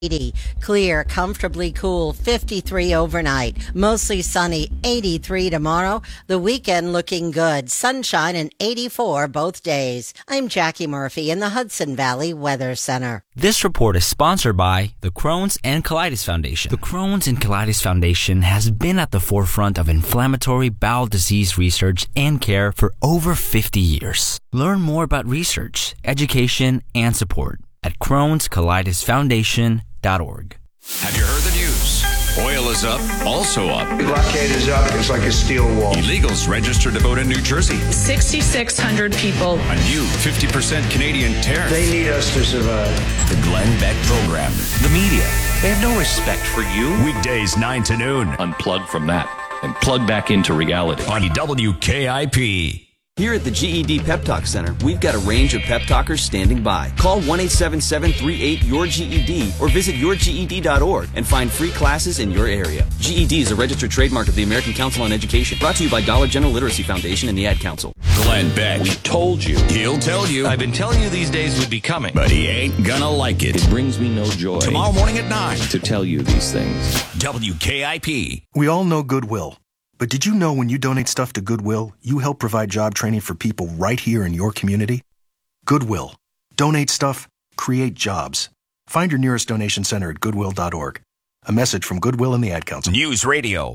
80. Clear, comfortably cool, 53 overnight. Mostly sunny, 83 tomorrow. The weekend looking good. Sunshine and 84 both days. I'm Jackie Murphy in the Hudson Valley Weather Center. This report is sponsored by the Crohn's and Colitis Foundation. The Crohn's and Colitis Foundation has been at the forefront of inflammatory bowel disease research and care for over 50 years. Learn more about research, education, and support at Crohn'sColitisFoundation.org. Have you heard the news? Oil is up, also up. The blockade is up. It's like a steel wall. Illegals registered to vote in New Jersey. 6,600 people. A new 50% Canadian tariff. They need us to survive. The Glenn Beck Program. The media. They have no respect for you. Weekdays 9 to noon. Unplug from that and plug back into reality. On WKIP. Here at the GED Pep Talk Center, we've got a range of pep talkers standing by. Call 1-877-38-YOUR-GED or visit yourged.org and find free classes in your area. GED is a registered trademark of the American Council on Education. Brought to you by Dollar General Literacy Foundation and the Ad Council. Glenn Beck. We told you. He'll tell you. I've been telling you these days would be coming. But he ain't gonna like it. It brings me no joy. Tomorrow morning at 9. To tell you these things. WKIP. We all know Goodwill. But did you know when you donate stuff to Goodwill, you help provide job training for people right here in your community? Goodwill. Donate stuff, create jobs. Find your nearest donation center at goodwill.org. A message from Goodwill and the Ad Council. News Radio,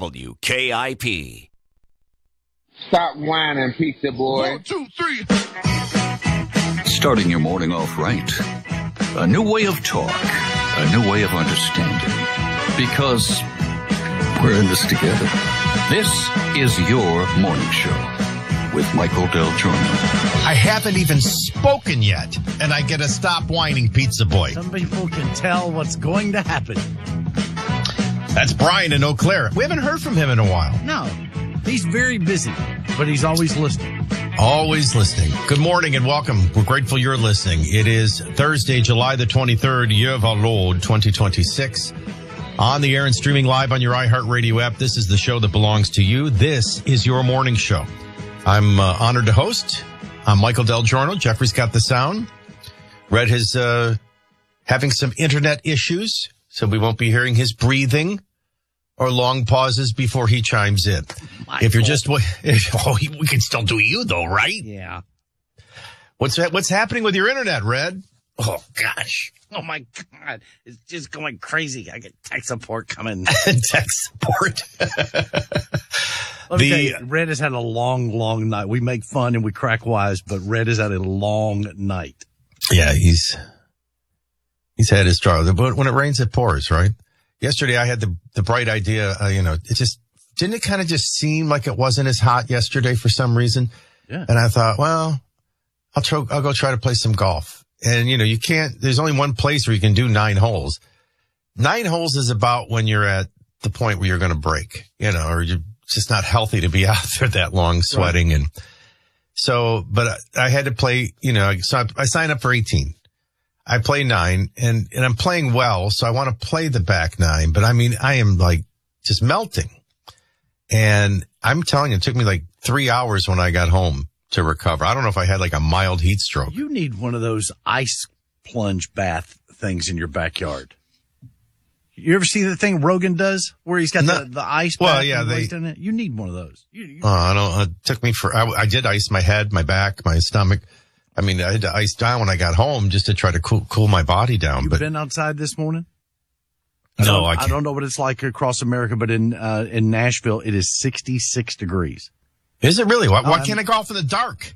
WKIP. Stop whining, pizza boy. 1, 2, 3. Starting your morning off right. A new way of talk. A new way of understanding. Because we're in this together. This is your morning show with Michael Del Giorno. I haven't even spoken yet, and I get a stop whining pizza boy. Some people can tell what's going to happen. That's Brian in Eau Claire. We haven't heard from him in a while. No, he's very busy, but he's always listening. Always listening. Good morning and welcome. We're grateful you're listening. It is Thursday, July the 23rd, year of our Lord, 2026. On the air and streaming live on your iHeartRadio app, this is the show that belongs to you. This is your morning show. I'm honored to host. I'm Michael Del Giorno. Jeffrey's got the sound. Red is having some internet issues, so we won't be hearing his breathing or long pauses before he chimes in. Michael. If you're just... we can still do you, though, right? Yeah. What's happening with your internet, Red? Oh, gosh. Oh, my God. It's just going crazy. I get tech support coming. Tech support. Let me tell you, Red has had a long, long night. We make fun and we crack wise, but Red has had a long night. Yeah, he's had his trouble. But when it rains, it pours, right? Yesterday, I had the bright idea, didn't it kind of just seem like it wasn't as hot yesterday for some reason? Yeah. And I thought, well, I'll go try to play some golf. And, you can't, there's only one place where you can do 9 holes. 9 holes is about when you're at the point where you're going to break, or you're just not healthy to be out there that long sweating. Right. And so, but I had to play, so I signed up for 18. I play 9 and I'm playing well. So I want to play the back 9, but I am like just melting. And I'm telling you, it took me like 3 hours when I got home to recover. I don't know if I had like a mild heat stroke. You need one of those ice plunge bath things in your backyard. You ever see the thing Rogan does where he's got the ice bath? Well, yeah, in it? You need one of those. It took me I did ice my head, my back, my stomach. I had to ice down when I got home just to try to cool my body down. You've been outside this morning? No, I don't know what it's like across America, but in Nashville, it is 66 degrees. Is it really? Why can't I go off in the dark?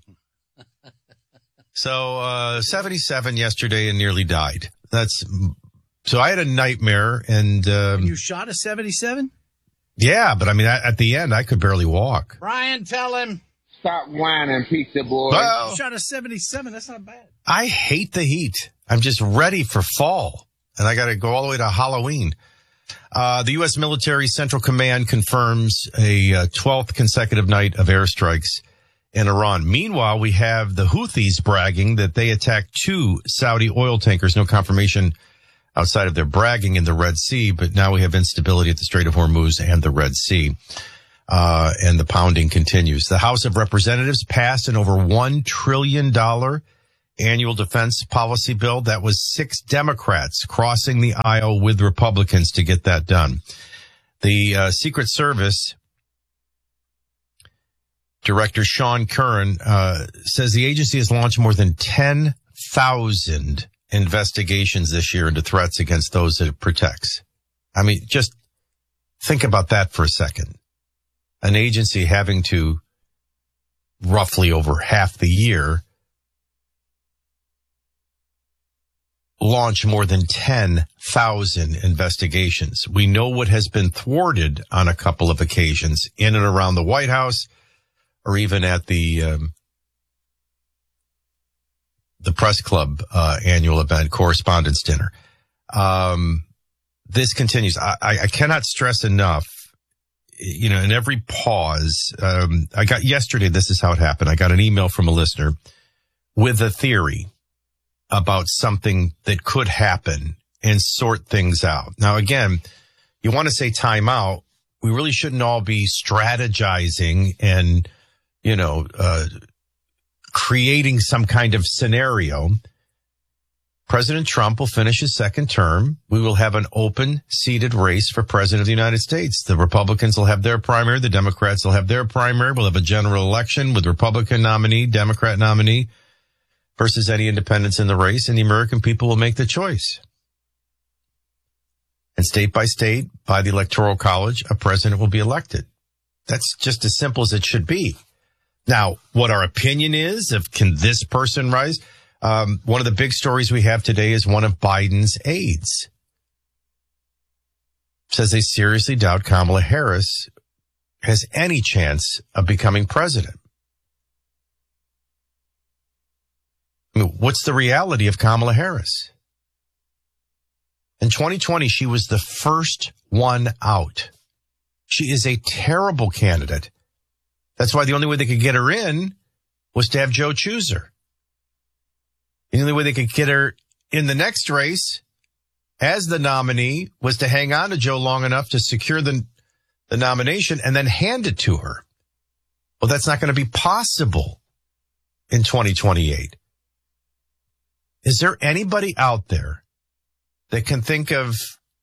So, 77 yesterday and nearly died. So I had a nightmare and, you shot a 77? Yeah, but at the end, I could barely walk. Brian, tell him. Stop whining, pizza boy. Well, you shot a 77. That's not bad. I hate the heat. I'm just ready for fall and I got to go all the way to Halloween. The U.S. Military Central Command confirms a 12th consecutive night of airstrikes in Iran. Meanwhile, we have the Houthis bragging that they attacked 2 Saudi oil tankers. No confirmation outside of their bragging in the Red Sea, but now we have instability at the Strait of Hormuz and the Red Sea. And the pounding continues. The House of Representatives passed an over $1 trillion annual defense policy bill. That was 6 Democrats crossing the aisle with Republicans to get that done. The Secret Service Director Sean Curran says the agency has launched more than 10,000 investigations this year into threats against those that it protects. I mean, just think about that for a second. An agency having to, roughly over half the year, launch more than 10,000 investigations. We know what has been thwarted on a couple of occasions in and around the White House, or even at the press club annual event, Correspondents' Dinner. This continues. I cannot stress enough, in every pause. I got yesterday, this is how it happened. I got an email from a listener with a theory about something that could happen and sort things out. Now, again, you want to say time out. We really shouldn't all be strategizing and, creating some kind of scenario. President Trump will finish his second term. We will have an open, seated race for president of the United States. The Republicans will have their primary. The Democrats will have their primary. We'll have a general election with Republican nominee, Democrat nominee versus any independents in the race, and the American people will make the choice. And state by state, by the Electoral College, a president will be elected. That's just as simple as it should be. Now, what our opinion is of can this person rise? One of the big stories we have today is one of Biden's aides. Says they seriously doubt Kamala Harris has any chance of becoming president. I mean, what's the reality of Kamala Harris? In 2020, she was the first one out. She is a terrible candidate. That's why the only way they could get her in was to have Joe choose her. The only way they could get her in the next race as the nominee was to hang on to Joe long enough to secure the nomination and then hand it to her. Well, that's not going to be possible in 2028. Is there anybody out there that can think of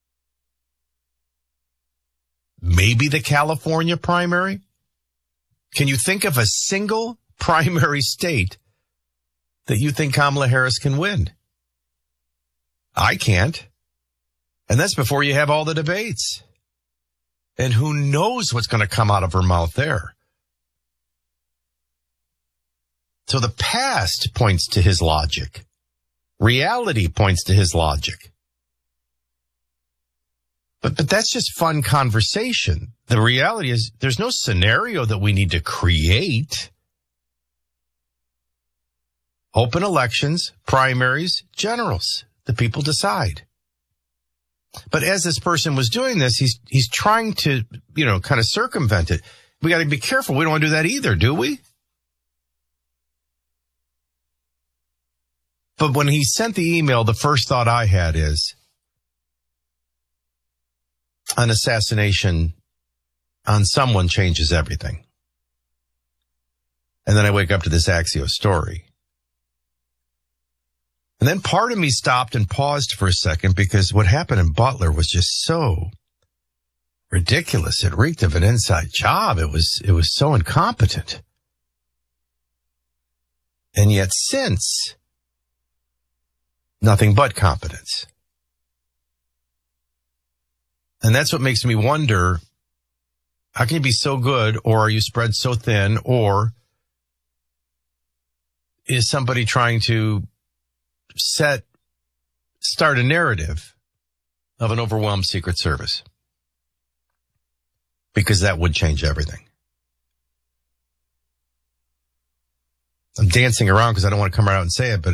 maybe the California primary? Can you think of a single primary state that you think Kamala Harris can win? I can't. And that's before you have all the debates. And who knows what's going to come out of her mouth there. So the past points to his logic. Reality points to his logic. But that's just fun conversation. The reality is there's no scenario that we need to create. Open elections, primaries, generals. The people decide. But as this person was doing this, he's trying to, kind of circumvent it. We got to be careful. We don't want to do that either, do we? But when he sent the email, the first thought I had is an assassination on someone changes everything. And then I wake up to this Axios story. And then part of me stopped and paused for a second because what happened in Butler was just so ridiculous. It reeked of an inside job. It was so incompetent. And yet since, nothing but competence. And that's what makes me wonder, how can you be so good, or are you spread so thin, or is somebody trying to start a narrative of an overwhelmed Secret Service? Because that would change everything. I'm dancing around because I don't want to come out and say it, but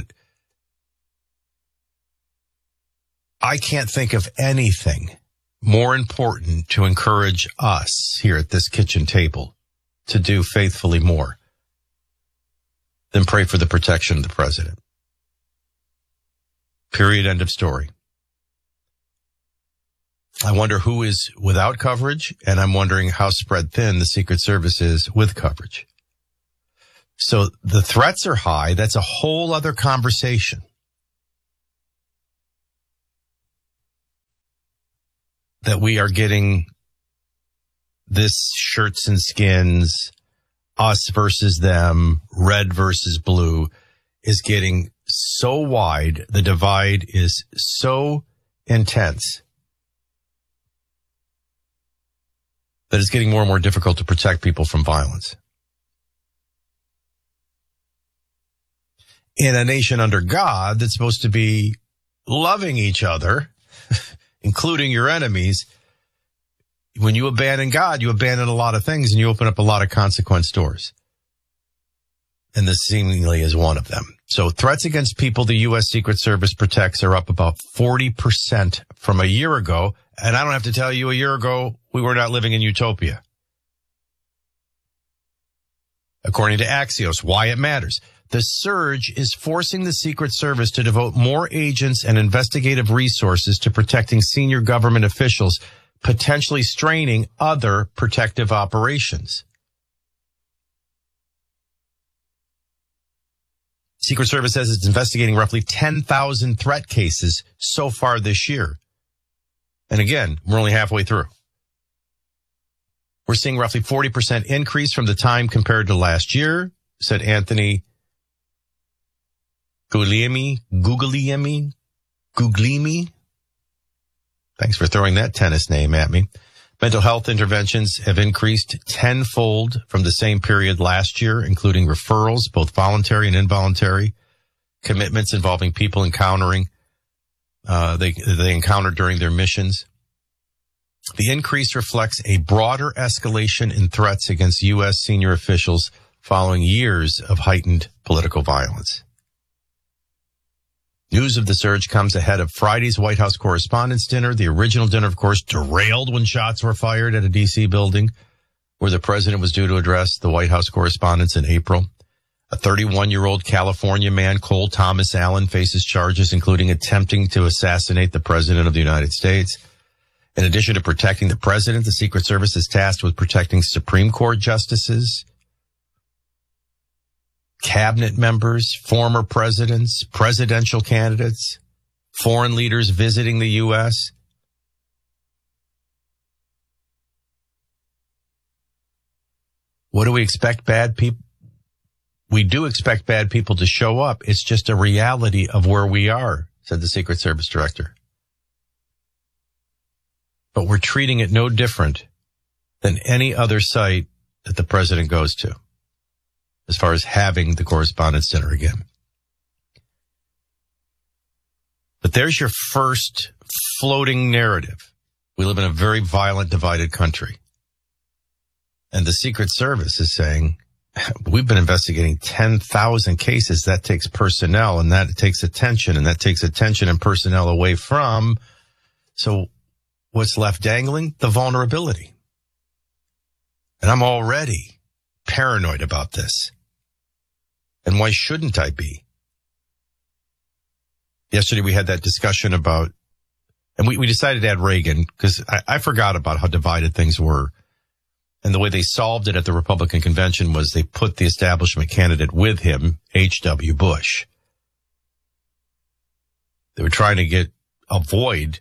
I can't think of anything more important to encourage us here at this kitchen table to do faithfully more than pray for the protection of the president. Period. End of story. I wonder who is without coverage, and I'm wondering how spread thin the Secret Service is with coverage. So the threats are high. That's a whole other conversation. That we are getting this shirts and skins, us versus them, red versus blue is getting so wide. The divide is so intense that it's getting more and more difficult to protect people from violence. In a nation under God that's supposed to be loving each other, including your enemies, when you abandon God, you abandon a lot of things and you open up a lot of consequence doors. And this seemingly is one of them. So threats against people the U.S. Secret Service protects are up about 40% from a year ago. And I don't have to tell you, a year ago, we were not living in utopia. According to Axios, why it matters. The surge is forcing the Secret Service to devote more agents and investigative resources to protecting senior government officials, potentially straining other protective operations. Secret Service says it's investigating roughly 10,000 threat cases so far this year. And again, we're only halfway through. We're seeing roughly 40% increase from the time compared to last year, said Anthony Guglielmi. Thanks for throwing that tennis name at me. Mental health interventions have increased tenfold from the same period last year, including referrals, both voluntary and involuntary, commitments involving people encountering they encountered during their missions. The increase reflects a broader escalation in threats against U.S. senior officials following years of heightened political violence. News of the surge comes ahead of Friday's White House Correspondents' Dinner. The original dinner, of course, derailed when shots were fired at a D.C. building where the president was due to address the White House correspondents in April. A 31-year-old California man, Cole Thomas Allen, faces charges including attempting to assassinate the president of the United States. In addition to protecting the president, the Secret Service is tasked with protecting Supreme Court justices, cabinet members, former presidents, presidential candidates, foreign leaders visiting the U.S. What do we expect bad people? We do expect bad people to show up. It's just a reality of where we are, said the Secret Service director. But we're treating it no different than any other site that the president goes to, as far as having the Correspondents' Dinner again. But there's your first floating narrative. We live in a very violent, divided country. And the Secret Service is saying, we've been investigating 10,000 cases. That takes personnel, and that takes attention, and that takes attention and personnel away from. So what's left dangling? The vulnerability. And I'm already paranoid about this. And why shouldn't I be? Yesterday we had that discussion about, and we decided to add Reagan because I forgot about how divided things were. And the way they solved it at the Republican convention was they put the establishment candidate with him, H.W. Bush. They were trying to avoid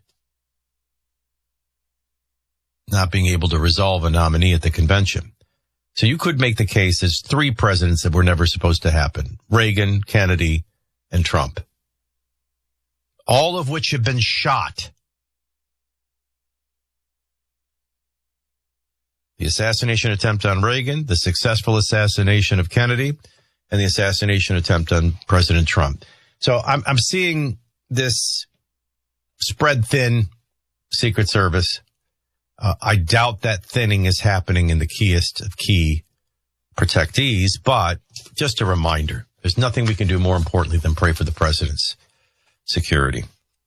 not being able to resolve a nominee at the convention. So you could make the case there's three presidents that were never supposed to happen: Reagan, Kennedy, and Trump. All of which have been shot. The assassination attempt on Reagan, the successful assassination of Kennedy, and the assassination attempt on President Trump. So I'm seeing this spread thin Secret Service. I doubt that thinning is happening in the keyest of key protectees, but just a reminder, there's nothing we can do more importantly than pray for the president's security.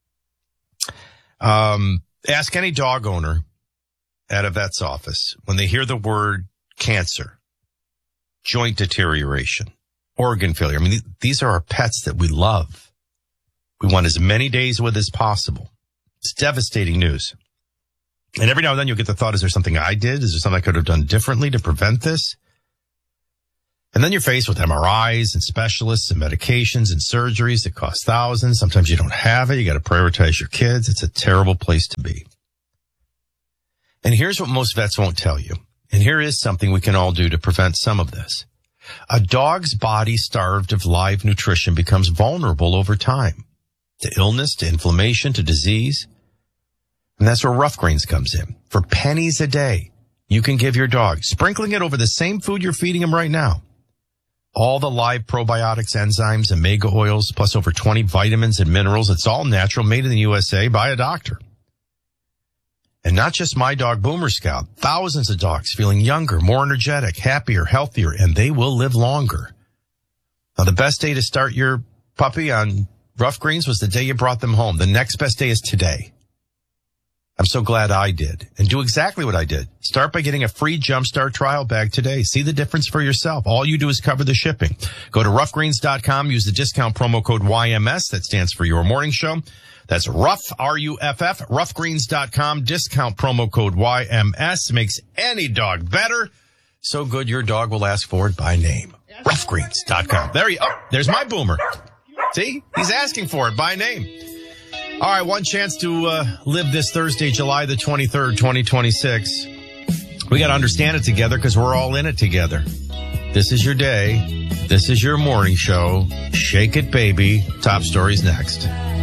Ask any dog owner at a vet's office when they hear the word cancer, joint deterioration, organ failure. I mean, these are our pets that we love. We want as many days with as possible. It's devastating news. And every now and then you'll get the thought, is there something I did? Is there something I could have done differently to prevent this? And then you're faced with MRIs and specialists and medications and surgeries that cost thousands. Sometimes you don't have it. You got to prioritize your kids. It's a terrible place to be. And here's what most vets won't tell you. And here is something we can all do to prevent some of this. A dog's body starved of live nutrition becomes vulnerable over time to illness, to inflammation, to disease. And that's where Rough Greens comes in. For pennies a day, you can give your dog, sprinkling it over the same food you're feeding him right now, all the live probiotics, enzymes, omega oils, plus over 20 vitamins and minerals. It's all natural, made in the USA by a doctor. And not just my dog, Boomer Scout. Thousands of dogs feeling younger, more energetic, happier, healthier, and they will live longer. Now, the best day to start your puppy on Rough Greens was the day you brought them home. The next best day is today. I'm so glad I did. And do exactly what I did. Start by getting a free Jumpstart trial bag today. See the difference for yourself. All you do is cover the shipping. Go to roughgreens.com. Use the discount promo code YMS. That stands for Your Morning Show. That's Rough, R-U-F-F, roughgreens.com. Discount promo code YMS. Makes any dog better. So good your dog will ask for it by name. Roughgreens.com. There's my Boomer. See? He's asking for it by name. All right, one chance to live this Thursday, July the 23rd, 2026. We got to understand it together because we're all in it together. This is your day. This is your morning show. Shake it, baby. Top stories next.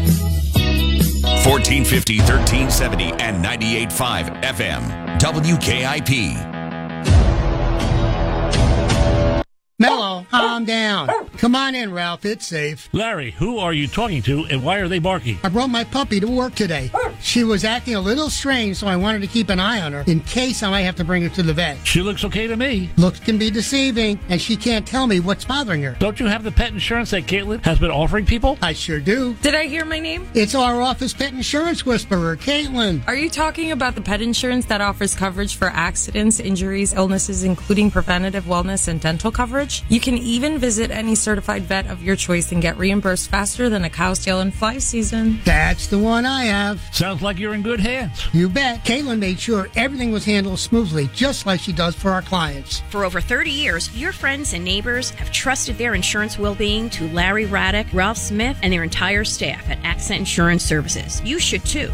1450, 1370, and 98.5 FM. WKIP. Mellow, calm down. Come on in, Ralph. It's safe. Larry, who are you talking to and why are they barking? I brought my puppy to work today. She was acting a little strange, so I wanted to keep an eye on her in case I might have to bring her to the vet. She looks okay to me. Looks can be deceiving, and she can't tell me what's bothering her. Don't you have the pet insurance that Caitlin has been offering people? I sure do. Did I hear my name? It's our office pet insurance whisperer, Caitlin. Are you talking about the pet insurance that offers coverage for accidents, injuries, illnesses, including preventative wellness and dental coverage? You can even visit any certified vet of your choice and get reimbursed faster than a cow's tail in fly season. That's the one I have. Sounds like you're in good hands. You bet. Caitlin made sure everything was handled smoothly, just like she does for our clients. For over 30 years, your friends and neighbors have trusted their insurance well-being to Larry Raddick, Ralph Smith, and their entire staff at Accent Insurance Services. You should too.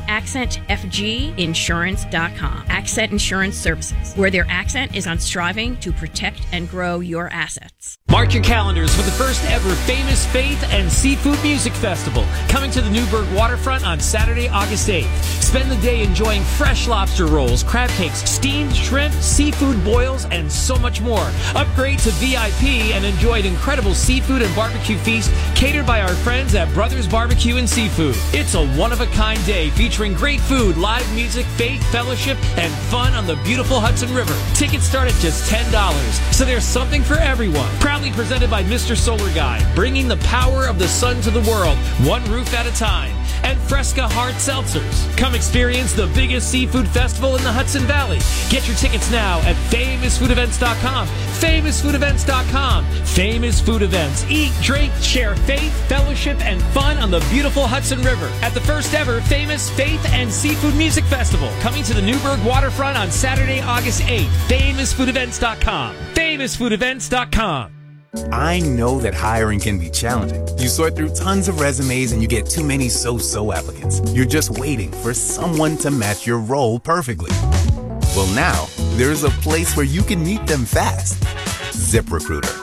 AccentFGinsurance.com. Accent Insurance Services, where their accent is on striving to protect and grow your assets. Mark your calendars for the first ever Famous Faith and Seafood Music Festival, coming to the Newburgh waterfront on Saturday, August 8th. Spend the day enjoying fresh lobster rolls, crab cakes, steamed shrimp, seafood boils, and so much more. Upgrade to VIP and enjoy an incredible seafood and barbecue feast catered by our friends at Brothers Barbecue and Seafood. It's a one-of-a-kind day featuring great food, live music, faith, fellowship, and fun on the beautiful Hudson River. Tickets start at just $10, so there's something for everyone. Proudly presented by Mr. Solar Guy, bringing the power of the sun to the world, one roof at a time. And Fresca Hard Seltzers. Come experience the biggest seafood festival in the Hudson Valley. Get your tickets now at famousfoodevents.com. Famousfoodevents.com. Famous Food Events. Eat, drink, share faith, fellowship, and fun on the beautiful Hudson River at the first ever Famous Faith and Seafood Music Festival, coming to the Newburgh waterfront on Saturday, August 8th. Famousfoodevents.com. Famousfoodevents.com. I know that hiring can be challenging. You sort through tons of resumes and you get too many so-so applicants. You're just waiting for someone to match your role perfectly. Well, now, there's a place where you can meet them fast. ZipRecruiter.